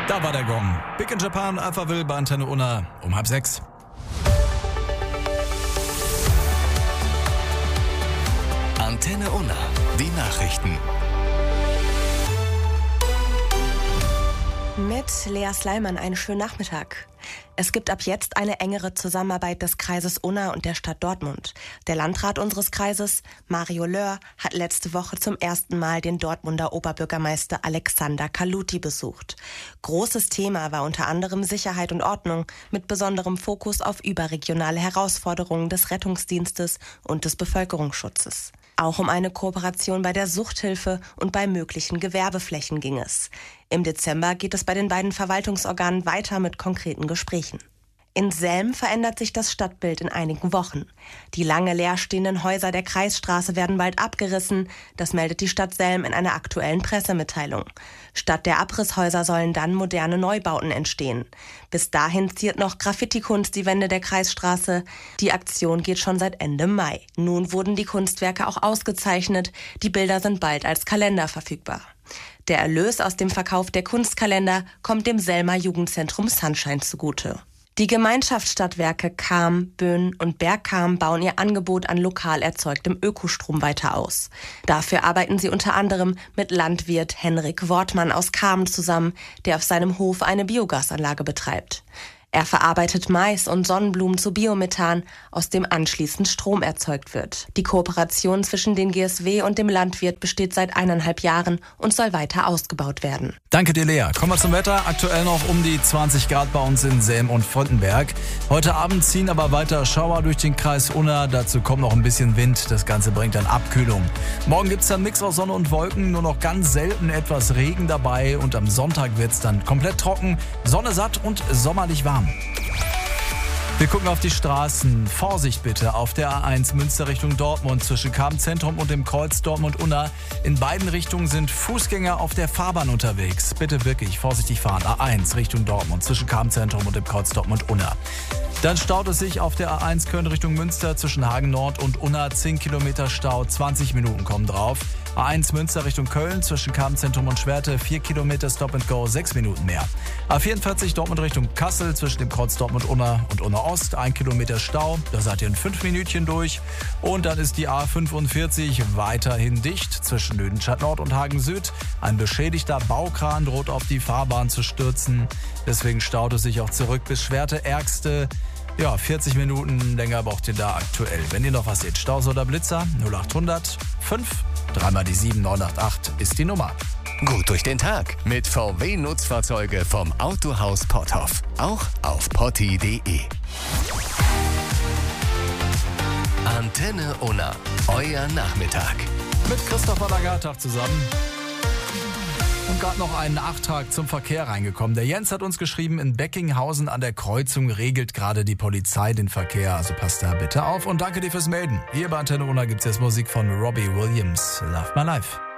Da war der Gong. Big in Japan, Alphaville bei Antenne Unna um 5:30. Antenne Unna, die Nachrichten. Mit Lea Sleiman einen schönen Nachmittag. Es gibt ab jetzt eine engere Zusammenarbeit des Kreises Unna und der Stadt Dortmund. Der Landrat unseres Kreises, Mario Löhr, hat letzte Woche zum ersten Mal den Dortmunder Oberbürgermeister Alexander Kaluti besucht. Großes Thema war unter anderem Sicherheit und Ordnung mit besonderem Fokus auf überregionale Herausforderungen des Rettungsdienstes und des Bevölkerungsschutzes. Auch um eine Kooperation bei der Suchthilfe und bei möglichen Gewerbeflächen ging es. Im Dezember geht es bei den beiden Verwaltungsorganen weiter mit konkreten Gesprächen. In Selm verändert sich das Stadtbild in einigen Wochen. Die lange leerstehenden Häuser der Kreisstraße werden bald abgerissen. Das meldet die Stadt Selm in einer aktuellen Pressemitteilung. Statt der Abrisshäuser sollen dann moderne Neubauten entstehen. Bis dahin ziert noch Graffiti-Kunst die Wände der Kreisstraße. Die Aktion geht schon seit Ende Mai. Nun wurden die Kunstwerke auch ausgezeichnet. Die Bilder sind bald als Kalender verfügbar. Der Erlös aus dem Verkauf der Kunstkalender kommt dem Selmer Jugendzentrum Sunshine zugute. Die Gemeinschaftsstadtwerke Cham, Böhn und Bergcham bauen ihr Angebot an lokal erzeugtem Ökostrom weiter aus. Dafür arbeiten sie unter anderem mit Landwirt Henrik Wortmann aus Cham zusammen, der auf seinem Hof eine Biogasanlage betreibt. Er verarbeitet Mais und Sonnenblumen zu Biomethan, aus dem anschließend Strom erzeugt wird. Die Kooperation zwischen den GSW und dem Landwirt besteht seit 1,5 Jahren und soll weiter ausgebaut werden. Danke dir, Lea. Kommen wir zum Wetter. Aktuell noch um die 20 Grad bei uns in Selm und Frontenberg. Heute Abend ziehen aber weiter Schauer durch den Kreis Unna. Dazu kommt noch ein bisschen Wind. Das Ganze bringt dann Abkühlung. Morgen gibt es dann einen Mix aus Sonne und Wolken. Nur noch ganz selten etwas Regen dabei. Und am Sonntag wird es dann komplett trocken, Sonne satt und sommerlich warm. Wir gucken auf die Straßen. Vorsicht bitte auf der A1 Münster Richtung Dortmund zwischen Cham-Zentrum und dem Kreuz Dortmund-Unna. In beiden Richtungen sind Fußgänger auf der Fahrbahn unterwegs. Bitte wirklich vorsichtig fahren. A1 Richtung Dortmund zwischen Cham-Zentrum und dem Kreuz Dortmund-Unna. Dann staut es sich auf der A1 Köln Richtung Münster zwischen Hagen Nord und Unna. 10 Kilometer Stau, 20 Minuten kommen drauf. A1 Münster Richtung Köln zwischen Cham-Zentrum und Schwerte, 4 Kilometer Stop and Go, 6 Minuten mehr. A44 Dortmund Richtung Kassel zwischen dem Kreuz Dortmund-Unna und Unna-Ost, 1 Kilometer Stau, da seid ihr in 5 Minütchen durch. Und dann ist die A45 weiterhin dicht zwischen Lüdenscheid Nord und Hagen Süd. Ein beschädigter Baukran droht auf die Fahrbahn zu stürzen, deswegen staut es sich auch zurück bis Schwerte Ärgste. Ja, 40 Minuten länger braucht ihr da aktuell. Wenn ihr noch was seht, Staus oder Blitzer, 0800 5 3 die 7 988 ist die Nummer. Gut durch den Tag mit VW-Nutzfahrzeuge vom Autohaus Potthoff. Auch auf potti.de. Antenne Unna, euer Nachmittag. Mit Christopher Lagartag zusammen. Und gerade noch ein Nachtrag zum Verkehr reingekommen. Der Jens hat uns geschrieben, in Beckinghausen an der Kreuzung regelt gerade die Polizei den Verkehr. Also passt da bitte auf und danke dir fürs Melden. Hier bei Antenne Unna gibt's jetzt Musik von Robbie Williams. Love My Life.